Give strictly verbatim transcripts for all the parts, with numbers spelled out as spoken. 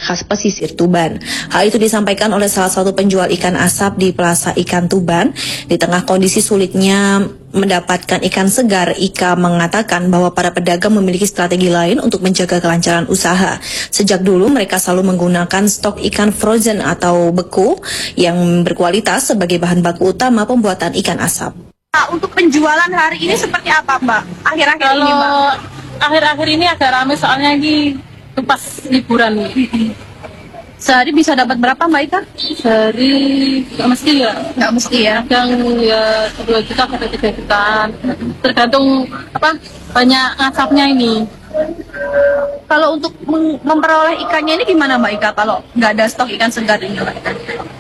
khas pesisir Tuban. Hal itu disampaikan oleh salah satu penjual ikan asap di Plaza Ikan Tuban. Di tengah kondisi sulitnya mendapatkan ikan segar, Ika mengatakan bahwa para pedagang memiliki strategi lain untuk menjaga kelancaran usaha. Sejak dulu mereka selalu menggunakan stok ikan frozen atau beku yang berkualitas sebagai bahan baku utama pembuatan ikan asap. Untuk penjualan hari ini seperti apa, Mbak? Akhir-akhir Kalau ini, Mbak? akhir-akhir ini agak ramai soalnya ini pas liburan. Sehari bisa dapat berapa, Mbak Ika? Sehari nggak mesti ya. Nggak mesti ya. Kadang ya dua juta sampai tiga juta. Tergantung apa banyak asapnya ini. Kalau untuk mem- memperoleh ikannya ini gimana, Mbak Ika? Kalau nggak ada stok ikan segar ini, Mbak Ika?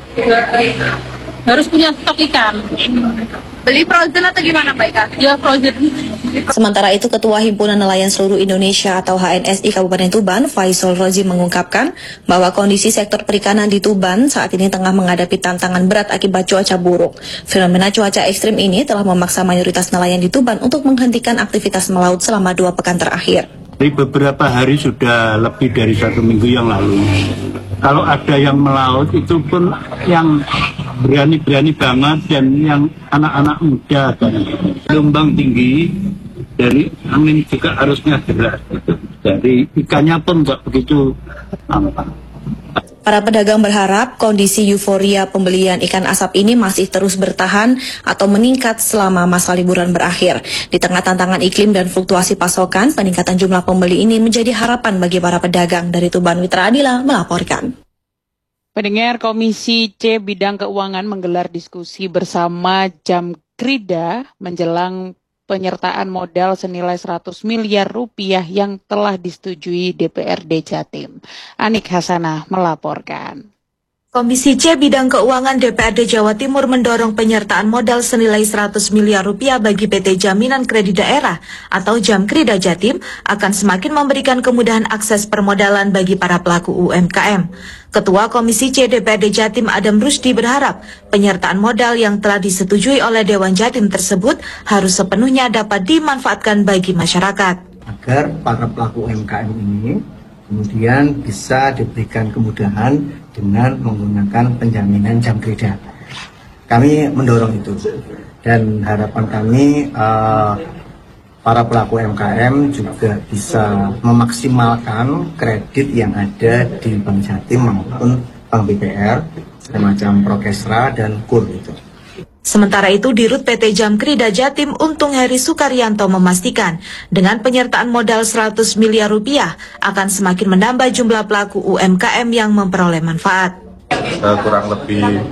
Harus punya stok ikan. Beli frozen atau gimana, Mbak Ika? Ya frozen. Sementara itu, Ketua Himpunan Nelayan Seluruh Indonesia atau H N S I Kabupaten Tuban, Faisal Rozi mengungkapkan bahwa kondisi sektor perikanan di Tuban saat ini tengah menghadapi tantangan berat akibat cuaca buruk. Fenomena cuaca ekstrim ini telah memaksa mayoritas nelayan di Tuban untuk menghentikan aktivitas melaut selama dua pekan terakhir. Dari beberapa hari sudah lebih dari satu minggu yang lalu. Kalau ada yang melaut itu pun yang berani-berani banget dan yang anak-anak muda dan gelombang tinggi dari angin juga harusnya deras. Gitu. Jadi ikannya pun nggak begitu aman. Para pedagang berharap kondisi euforia pembelian ikan asap ini masih terus bertahan atau meningkat selama masa liburan berakhir. Di tengah tantangan iklim dan fluktuasi pasokan, peningkatan jumlah pembeli ini menjadi harapan bagi para pedagang. Dari Tuban, Mitra Adila melaporkan. Pendengar, Komisi C Bidang Keuangan menggelar diskusi bersama Jamkrida menjelang penyertaan modal senilai seratus miliar rupiah yang telah disetujui D P R D Jatim. Anik Hasanah melaporkan. Komisi C Bidang Keuangan D P R D Jawa Timur mendorong penyertaan modal senilai seratus miliar rupiah bagi P T Jaminan Kredit Daerah atau Jamkrida Jatim akan semakin memberikan kemudahan akses permodalan bagi para pelaku U M K M. Ketua Komisi C D P R D Jatim Adam Rusdi berharap penyertaan modal yang telah disetujui oleh Dewan Jatim tersebut harus sepenuhnya dapat dimanfaatkan bagi masyarakat. Agar para pelaku U M K M ini kemudian bisa diberikan kemudahan dengan menggunakan penjaminan Jamkrida. Kami mendorong itu dan harapan kami uh, para pelaku U M K M juga bisa memaksimalkan kredit yang ada di Bank Jatim maupun Bank B P R semacam Prokesra dan Kur itu. Sementara itu, Dirut P T Jamkrida Jatim Untung Heri Sukaryanto memastikan dengan penyertaan modal seratus miliar rupiah akan semakin menambah jumlah pelaku U M K M yang memperoleh manfaat. Uh, kurang lebih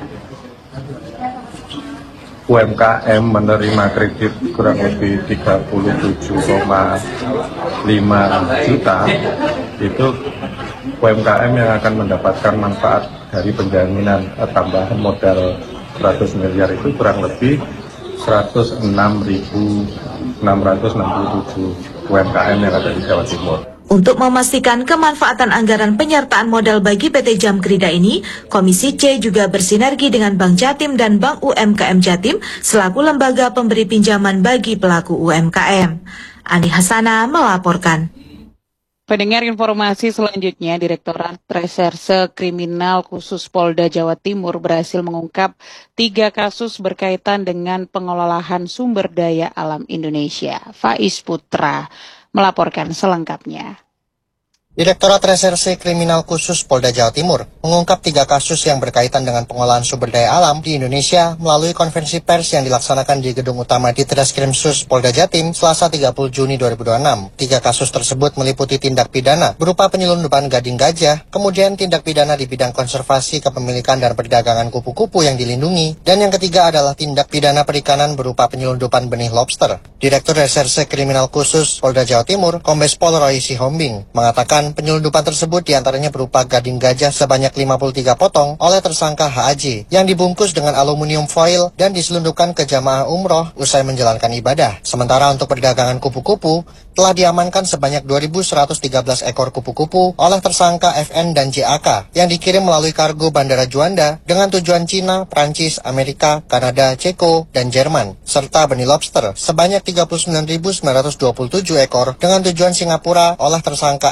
U M K M menerima kredit kurang lebih tiga puluh tujuh koma lima juta, itu U M K M yang akan mendapatkan manfaat dari penjaminan uh, tambahan modal seratus miliar itu kurang lebih seratus enam ribu enam ratus enam puluh tujuh U M K M yang ada di Jawa Timur. Untuk memastikan kemanfaatan anggaran penyertaan modal bagi P T Jamkrida ini, Komisi C juga bersinergi dengan Bank Jatim dan Bank U M K M Jatim selaku lembaga pemberi pinjaman bagi pelaku U M K M. Ani Hasanah melaporkan. Pendengar, informasi selanjutnya, Direktorat Reserse Kriminal Khusus Polda Jawa Timur berhasil mengungkap tiga kasus berkaitan dengan pengelolaan sumber daya alam Indonesia. Faiz Putra melaporkan selengkapnya. Direktorat Reserse Kriminal Khusus Polda Jawa Timur mengungkap tiga kasus yang berkaitan dengan pengolahan sumber daya alam di Indonesia melalui konferensi pers yang dilaksanakan di gedung utama Ditreskrimsus Polda Jatim Selasa tiga puluh Juni dua ribu dua puluh enam. Tiga kasus tersebut meliputi tindak pidana berupa penyelundupan gading gajah, kemudian tindak pidana di bidang konservasi kepemilikan dan perdagangan kupu-kupu yang dilindungi, dan yang ketiga adalah tindak pidana perikanan berupa penyelundupan benih lobster. Direktur Reserse Kriminal Khusus Polda Jawa Timur, Kombes Pol Roy Sihombing, mengatakan penyelundupan tersebut diantaranya berupa gading gajah sebanyak lima puluh tiga potong oleh tersangka H A J yang dibungkus dengan aluminium foil dan diselundupkan ke jamaah umroh usai menjalankan ibadah. Sementara untuk perdagangan kupu-kupu telah diamankan sebanyak dua ribu seratus tiga belas ekor kupu-kupu oleh tersangka F N dan J A K yang dikirim melalui kargo Bandara Juanda dengan tujuan Cina, Prancis, Amerika, Kanada, Ceko, dan Jerman, serta benih lobster sebanyak tiga puluh sembilan ribu sembilan ratus dua puluh tujuh ekor dengan tujuan Singapura oleh tersangka L L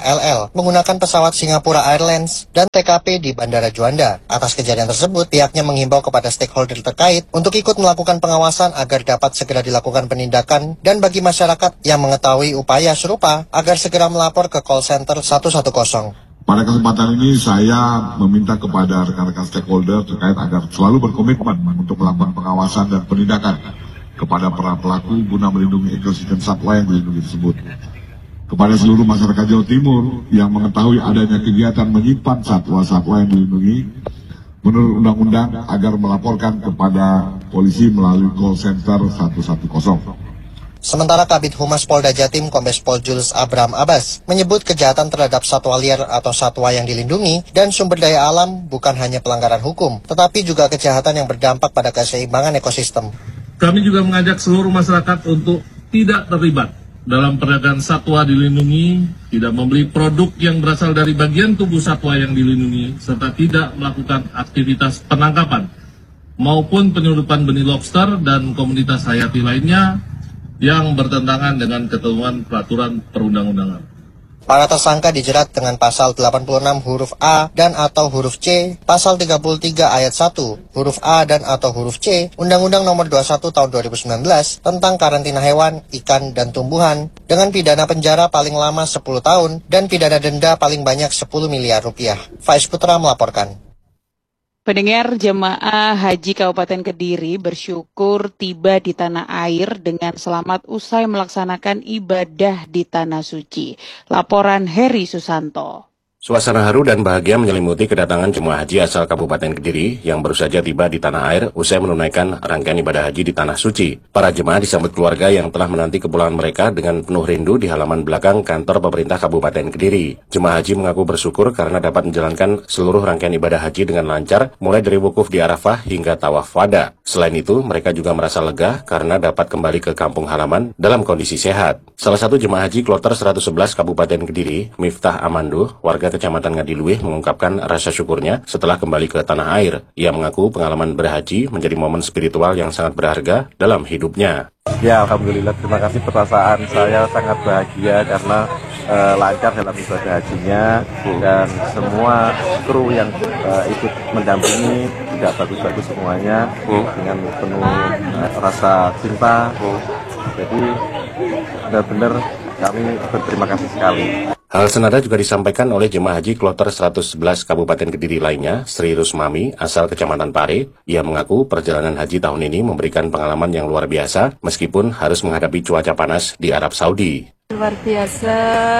travel menggunakan pesawat Singapura Airlines dan T K P di Bandara Juanda. Atas kejadian tersebut, pihaknya menghimbau kepada stakeholder terkait untuk ikut melakukan pengawasan agar dapat segera dilakukan penindakan, dan bagi masyarakat yang mengetahui upaya serupa agar segera melapor ke call center satu satu nol. Pada kesempatan ini saya meminta kepada rekan-rekan stakeholder terkait agar selalu berkomitmen untuk melakukan pengawasan dan penindakan kepada para pelaku guna melindungi ekosistem satwa yang dilindungi tersebut. Kepada seluruh masyarakat Jawa Timur yang mengetahui adanya kegiatan menyimpan satwa-satwa yang dilindungi menurut undang-undang agar melaporkan kepada polisi melalui call center satu satu nol. Sementara Kabid Humas Polda Jatim Kombes Pol Julius Abraham Abbas menyebut kejahatan terhadap satwa liar atau satwa yang dilindungi dan sumber daya alam bukan hanya pelanggaran hukum, tetapi juga kejahatan yang berdampak pada keseimbangan ekosistem. Kami juga mengajak seluruh masyarakat untuk tidak terlibat dalam perdagangan satwa dilindungi, tidak membeli produk yang berasal dari bagian tubuh satwa yang dilindungi, serta tidak melakukan aktivitas penangkapan maupun penyeludupan benih lobster dan komoditas hayati lainnya yang bertentangan dengan ketentuan peraturan perundang-undangan. Para tersangka dijerat dengan pasal delapan puluh enam huruf A dan atau huruf C, pasal tiga puluh tiga ayat satu, huruf A dan atau huruf C, Undang-Undang Nomor dua puluh satu Tahun dua ribu sembilan belas tentang karantina hewan, ikan, dan tumbuhan, dengan pidana penjara paling lama sepuluh tahun dan pidana denda paling banyak sepuluh miliar rupiah. Faiz Putra melaporkan. Pendengar, jemaah haji Kabupaten Kediri bersyukur tiba di tanah air dengan selamat usai melaksanakan ibadah di Tanah Suci. Laporan Heri Susanto. Suasana haru dan bahagia menyelimuti kedatangan jemaah haji asal Kabupaten Kediri yang baru saja tiba di tanah air usai menunaikan rangkaian ibadah haji di Tanah Suci. Para jemaah disambut keluarga yang telah menanti kepulangan mereka dengan penuh rindu di halaman belakang kantor pemerintah Kabupaten Kediri. Jemaah haji mengaku bersyukur karena dapat menjalankan seluruh rangkaian ibadah haji dengan lancar, mulai dari wukuf di Arafah hingga tawaf wada. Selain itu, mereka juga merasa lega karena dapat kembali ke kampung halaman dalam kondisi sehat. Salah satu jemaah haji kloter seratus sebelas Kabupaten Kediri, Miftah Amandu, warga Kecamatan Ngadiluih, mengungkapkan rasa syukurnya setelah kembali ke tanah air. Ia mengaku pengalaman berhaji menjadi momen spiritual yang sangat berharga dalam hidupnya. Ya, alhamdulillah, terima kasih. Perasaan saya sangat bahagia karena e, lancar dalam ibadah hajinya dan semua kru yang e, ikut mendampingi juga bagus-bagus semuanya dengan penuh e, rasa cinta. Jadi benar-benar kami berterima kasih sekali. Hal senada juga disampaikan oleh jemaah haji kloter seratus sebelas Kabupaten Kediri lainnya, Sri Rusmami, asal Kecamatan Pare. Ia mengaku perjalanan haji tahun ini memberikan pengalaman yang luar biasa, meskipun harus menghadapi cuaca panas di Arab Saudi. Luar biasa,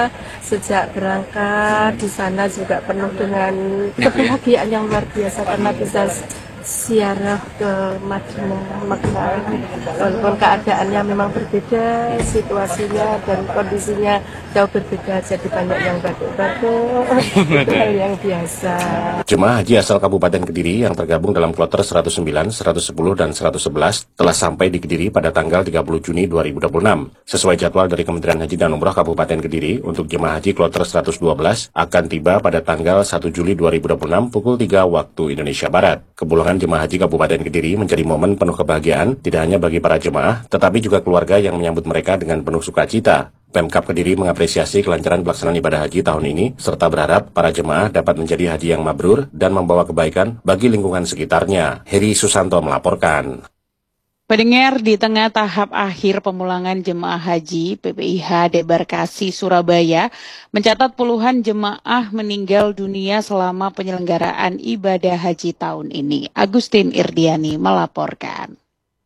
sejak berangkat di sana juga penuh dengan kebahagiaan yang luar biasa karena bisa ziarah ke Madinah, Makkah. Walaupun keadaannya memang berbeda, situasinya dan kondisinya jauh berbeda, jadi banyak yang batuk-batuk, hal yang biasa. Jemaah haji asal Kabupaten Kediri yang tergabung dalam kloter seratus sembilan, seratus sepuluh, dan seratus sebelas telah sampai di Kediri pada tanggal tiga puluh Juni dua ribu dua puluh enam. Sesuai jadwal dari Kementerian Haji dan Umroh Kabupaten Kediri, untuk jemaah haji kloter seratus dua belas akan tiba pada tanggal satu Juli dua ribu dua puluh enam pukul tiga waktu Indonesia Barat. Kepulangan jemaah haji Kabupaten Kediri menjadi momen penuh kebahagiaan tidak hanya bagi para jemaah, tetapi juga keluarga yang menyambut mereka dengan penuh sukacita. Pemkab Kediri mengapresiasi kelancaran pelaksanaan ibadah haji tahun ini, serta berharap para jemaah dapat menjadi haji yang mabrur dan membawa kebaikan bagi lingkungan sekitarnya. Heri Susanto melaporkan. Pendengar, di tengah tahap akhir pemulangan jemaah haji, P P I H Debarkasi Surabaya mencatat puluhan jemaah meninggal dunia selama penyelenggaraan ibadah haji tahun ini. Agustin Irdiani melaporkan.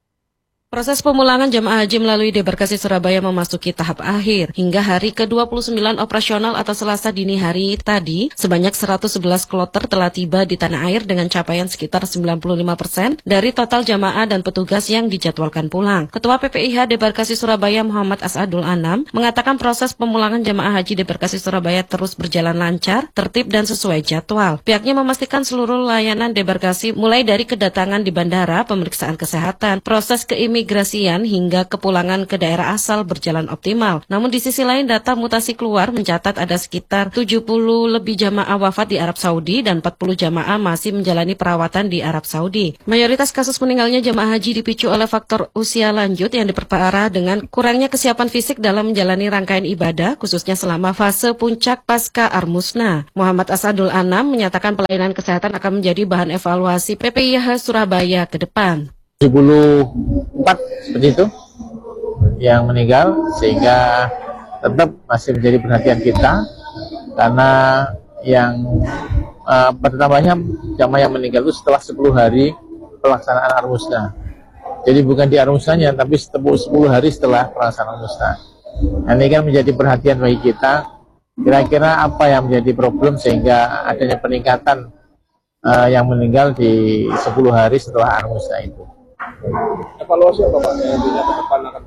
Proses pemulangan jemaah haji melalui Debarkasi Surabaya memasuki tahap akhir. Hingga hari ke dua puluh sembilan operasional atau Selasa dini hari tadi, sebanyak seratus sebelas kloter telah tiba di tanah air dengan capaian sekitar sembilan puluh lima persen dari total jamaah dan petugas yang dijadwalkan pulang. Ketua P P I H Debarkasi Surabaya Muhammad Asadul Anam mengatakan proses pemulangan jemaah haji Debarkasi Surabaya terus berjalan lancar, tertib dan sesuai jadwal. Pihaknya memastikan seluruh layanan debarkasi mulai dari kedatangan di bandara, pemeriksaan kesehatan, proses keimigrasian, keimigrasian hingga kepulangan ke daerah asal berjalan optimal. Namun di sisi lain data mutasi keluar mencatat ada sekitar tujuh puluh lebih jamaah wafat di Arab Saudi dan empat puluh jamaah masih menjalani perawatan di Arab Saudi. Mayoritas kasus meninggalnya jamaah haji dipicu oleh faktor usia lanjut yang diperparah dengan kurangnya kesiapan fisik dalam menjalani rangkaian ibadah, khususnya selama fase puncak pasca Armusna. Muhammad Asadul Anam menyatakan pelayanan kesehatan akan menjadi bahan evaluasi P P I H Surabaya ke depan. tujuh puluh empat seperti itu yang meninggal, sehingga tetap masih menjadi perhatian kita karena yang uh, pertamanya jamaah yang meninggal itu setelah sepuluh hari pelaksanaan Armusna. Jadi bukan di Armusnanya, tapi sepuluh hari setelah pelaksanaan Armusna. Nah, ini kan menjadi perhatian bagi kita. Kira-kira apa yang menjadi problem sehingga adanya peningkatan uh, yang meninggal di sepuluh hari setelah Armusna itu. Evaluasi apa Pak? Yang ke depan akan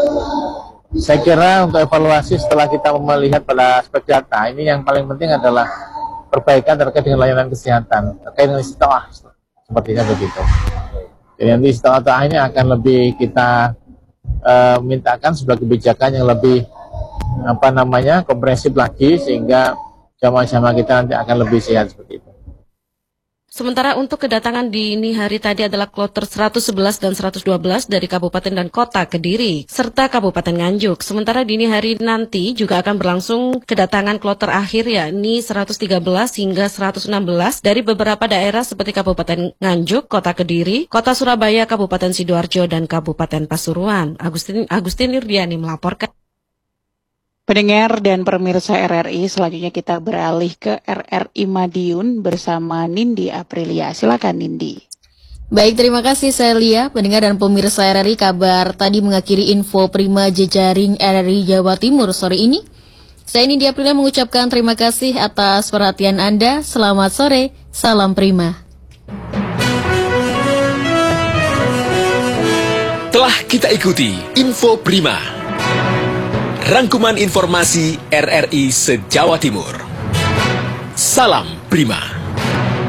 Saya kira untuk evaluasi setelah kita melihat pada aspek data, ini yang paling penting adalah perbaikan terkait dengan layanan kesehatan, terkait dengan istilah, sepertinya begitu. Jadi nanti istilah ini akan lebih kita uh, mintakan sebuah kebijakan yang lebih apa namanya komprehensif lagi, sehingga jamaah-jamaah kita nanti akan lebih sehat seperti itu. Sementara untuk kedatangan dini hari tadi adalah kloter seratus sebelas dan seratus dua belas dari Kabupaten dan Kota Kediri, serta Kabupaten Nganjuk. Sementara dini hari nanti juga akan berlangsung kedatangan kloter akhir yakni seratus tiga belas hingga seratus enam belas dari beberapa daerah seperti Kabupaten Nganjuk, Kota Kediri, Kota Surabaya, Kabupaten Sidoarjo, dan Kabupaten Pasuruan. Agustin, Agustin Nurdiani melaporkan. Pendengar dan pemirsa R R I, selanjutnya kita beralih ke R R I Madiun bersama Nindi Aprilia. Silakan Nindi. Baik, terima kasih Celia. Pendengar dan pemirsa R R I, kabar tadi mengakhiri info Prima Jejaring R R I Jawa Timur sore ini. Saya Nindi Aprilia mengucapkan terima kasih atas perhatian Anda. Selamat sore, salam Prima. Telah kita ikuti info Prima, rangkuman informasi R R I se-Jawa Timur. Salam Prima.